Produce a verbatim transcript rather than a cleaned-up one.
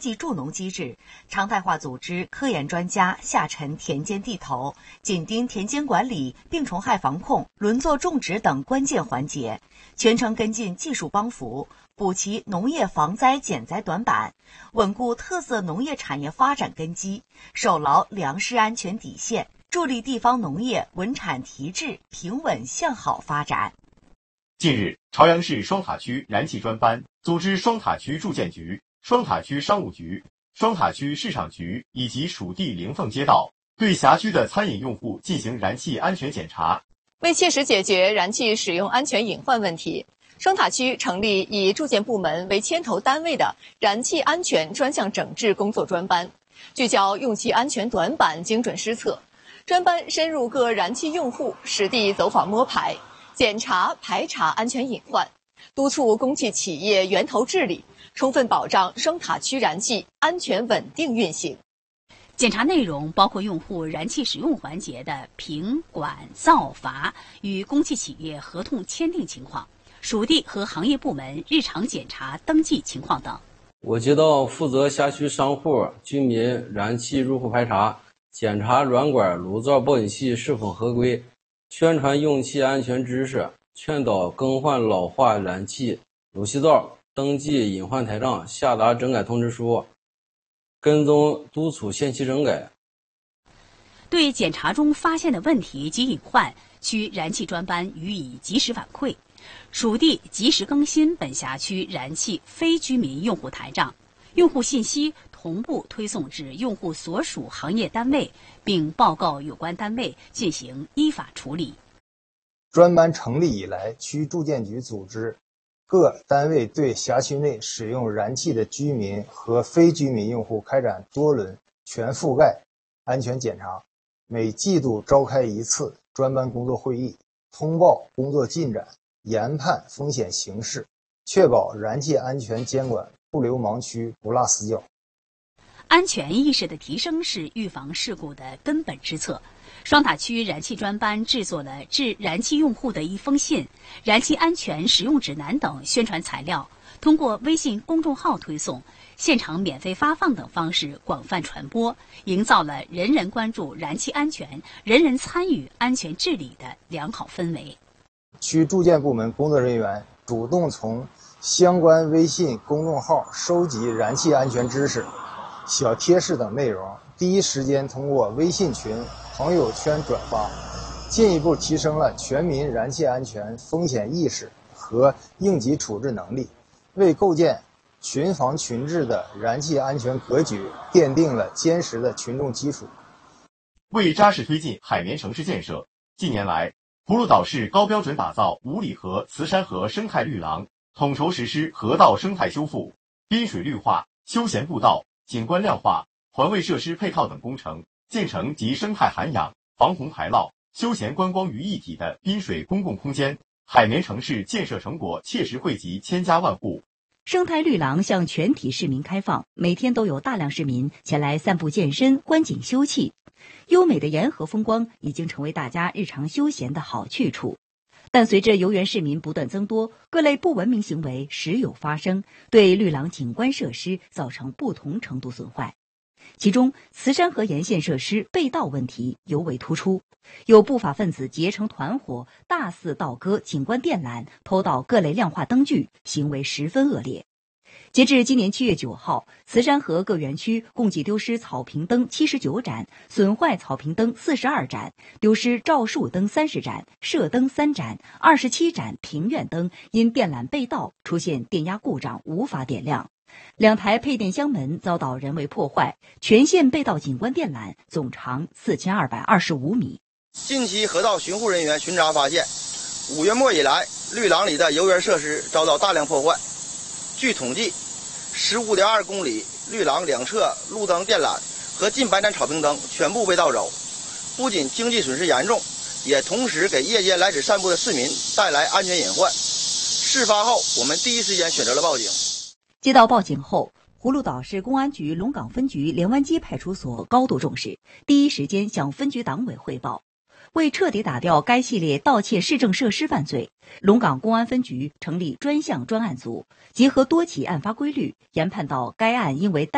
技助农机制，常态化组织科研专家下沉田间地头，紧盯田间管理、病虫害防控、轮作种植等关键环节，全程跟进技术帮扶，补齐农业防灾减灾短板，稳固特色农业产业发展根基，守牢粮食安全底线，助力地方农业稳产提质、平稳向好发展。 近日，朝阳市双塔区燃气专班组织双塔区住建局、双塔区商务局、双塔区市场局以及属地灵凤街道对辖区的餐饮用户进行燃气安全检查。 为切实解决燃气使用安全隐患问题，双塔区成立以住建部门为牵头单位的燃气安全专项整治工作专班，聚焦用气安全短板，精准施策。专班深入各燃气用户，实地走访摸排，检查排查安全隐患，督促供气企业源头治理，充分保障双塔区燃气安全稳定运行。 检查内容包括用户燃气使用环节的品管造阀与供气企业合同签订情况，属地和行业部门日常检查登记情况等。 我接到负责辖区商户、居民燃气入户排查，检查软管、炉灶、报警器是否合规，宣传用气安全知识，劝导更换老化燃气炉气灶，登记隐患台账，下达整改通知书，跟踪督促限期整改。 对检查中发现的问题及隐患，区燃气专班予以及时反馈，属地及时更新本辖区燃气非居民用户台账，用户信息同步推送至用户所属行业单位，并报告有关单位进行依法处理。 专班成立以来，区住建局组织各单位对辖区内使用燃气的居民和非居民用户开展多轮全覆盖安全检查，每季度召开一次专班工作会议，通报工作进展，研判风险形势，确保燃气安全监管不留盲区、不落死角。 安全意识的提升是预防事故的根本之策。双塔区燃气专班制作了致燃气用户的一封信、燃气安全使用指南等宣传材料，通过微信公众号推送、现场免费发放等方式广泛传播，营造了人人关注燃气安全、人人参与安全治理的良好氛围。 区住建部门工作人员主动从相关微信公众号收集燃气安全知识、小贴士等内容，第一时间通过微信群、朋友圈转发，进一步提升了全民燃气安全风险意识和应急处置能力，为构建群防群治的燃气安全格局奠定了坚实的群众基础。 为扎实推进海绵城市建设，近年来，葫芦岛市高标准打造五里河慈山河生态绿廊，统筹实施河道生态修复、滨水绿化、休闲步道、景观亮化、环卫设施配套等工程，建成集生态涵养、防洪排涝、休闲观光于一体的滨水公共空间，海绵城市建设成果切实惠及千家万户。 生态绿廊向全体市民开放，每天都有大量市民前来散步健身、观景休憩。优美的沿河风光已经成为大家日常休闲的好去处。但随着游园市民不断增多，各类不文明行为时有发生，对绿廊景观设施造成不同程度损坏。其中，慈山河沿线设施被盗问题尤为突出，有不法分子结成团伙，大肆盗割景观电缆，偷盗各类亮化灯具，行为十分恶劣。截至今年七月九号，慈山河各园区共计丢失草坪灯七十九盏，损坏草坪灯四十二盏，丢失照树灯三十盏，射灯三盏，二十七盏庭院灯因电缆被盗出现电压故障无法点亮。两台配电箱门遭到人为破坏，全线被盗景观电缆总长四千二百二十五米。 近期河道巡护人员巡查发现，五月末以来，绿廊里的游园设施遭到大量破坏。据统计，十五点二公里绿廊两侧路灯电缆和近百盏草坪灯全部被盗走，不仅经济损失严重，也同时给夜间来此散步的市民带来安全隐患。事发后，我们第一时间选择了报警。 接到报警后，葫芦岛市公安局龙岗分局连湾街派出所高度重视，第一时间向分局党委汇报。为彻底打掉该系列盗窃市政设施犯罪，龙岗公安分局成立专项专案组，结合多起案发规律，研判到该案因为